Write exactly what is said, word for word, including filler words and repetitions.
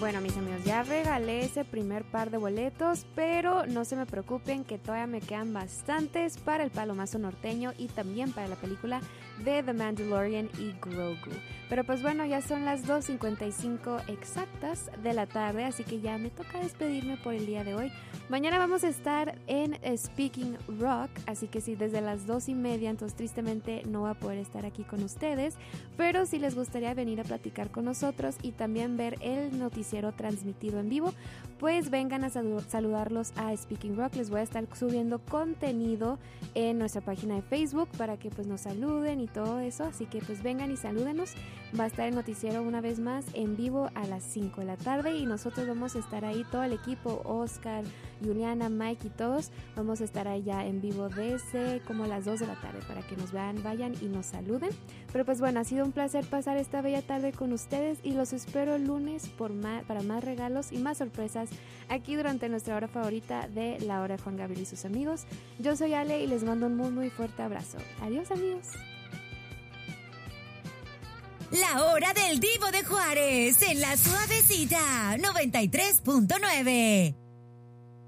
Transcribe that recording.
Bueno, mis amigos, ya regalé ese primer par de boletos, pero no se me preocupen que todavía me quedan bastantes para el Palomazo Norteño y también para la película de The Mandalorian y Grogu. Pero pues bueno, ya son las dos cincuenta y cinco exactas de la tarde, así que ya me toca despedirme por el día de hoy. Mañana vamos a estar en Speaking Rock, así que sí, desde las dos y media, entonces tristemente no va a poder estar aquí con ustedes, pero si les gustaría venir a platicar con nosotros y también ver el noticiero transmitido en vivo, pues vengan a saludarlos a Speaking Rock. Les voy a estar subiendo contenido en nuestra página de Facebook para que pues nos saluden y todo eso, así que pues vengan y salúdenos. Va a estar el noticiero una vez más en vivo a las cinco de la tarde y nosotros vamos a estar ahí, todo el equipo, Oscar, Juliana, Mike y todos, vamos a estar allá en vivo desde como las dos de la tarde para que nos vean, vayan y nos saluden. Pero pues bueno, ha sido un placer pasar esta bella tarde con ustedes y los espero el lunes por más, para más regalos y más sorpresas aquí durante nuestra hora favorita de La Hora de Juan Gabriel y sus amigos. Yo soy Ale y les mando un muy muy fuerte abrazo. Adiós, amigos. La Hora del Divo de Juárez en La Suavecita noventa y tres punto nueve.